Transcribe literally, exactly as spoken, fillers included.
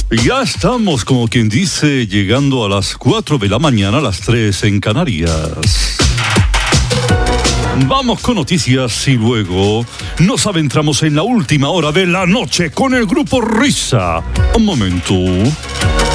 Ya estamos, como quien dice, llegando a las cuatro de la mañana, a las tres en Canarias. Vamos con noticias y luego nos adentramos en la última hora de la noche con el Grupo Risa. Un momento.